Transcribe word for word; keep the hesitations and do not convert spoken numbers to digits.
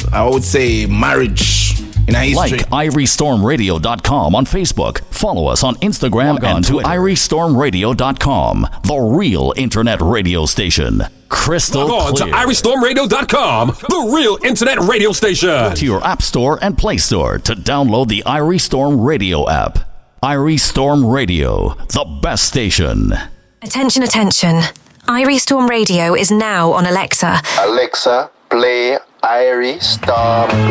I would say, marriage in our history. Like irie storm radio dot com on Facebook. Follow us on Instagram Log and on to irie storm radio dot com, the real internet radio station. Crystal Log on clear. to irie storm radio dot com, the real internet radio station. To your App Store and Play Store to download the Irie Storm Radio app. Irie Storm Radio, the best station. Attention, attention. Irie Storm Radio is now on Alexa. Alexa, play Irie Storm